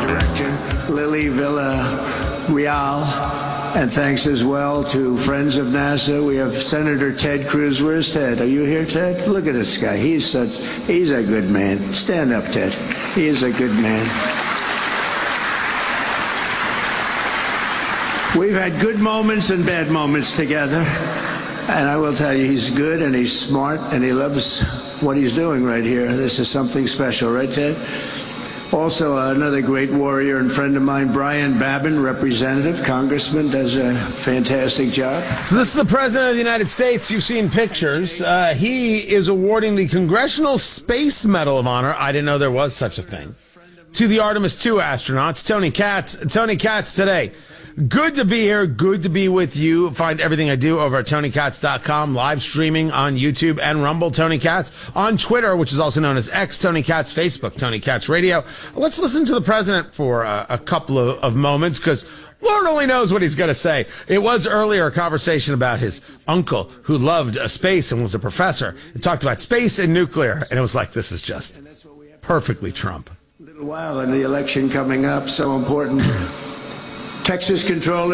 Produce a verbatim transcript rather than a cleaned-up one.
Director Lily Villarreal. And thanks as well to friends of NASA. We have Senator Ted Cruz. Where's Ted? Are you here, Ted? Look at this guy. He's such, he's a good man. Stand up, Ted. He is a good man. We've had good moments and bad moments together. And I will tell you, he's good and he's smart and he loves what he's doing right here. This is something special, right, Ted? Also, uh, another great warrior and friend of mine, Brian Babin, representative, congressman, does a fantastic job. So this is the President of the United States. You've seen pictures. Uh, he is awarding the Congressional Space Medal of Honor. I didn't know there was such a thing. To the Artemis two astronauts, Tony Katz. Tony Katz today. Good to be here. Good to be with you. Find everything I do over at Tony Katz dot com, live streaming on YouTube and Rumble, Tony Katz, on Twitter, which is also known as X, Tony Katz, Facebook, Tony Katz Radio. Let's listen to the president for uh, a couple of, of moments, because Lord only knows what he's going to say. It was earlier a conversation about his uncle who loved uh, space and was a professor. It talked about space and nuclear, and it was like, this is just perfectly Trump. A little while and the election coming up, so important. Texas controller.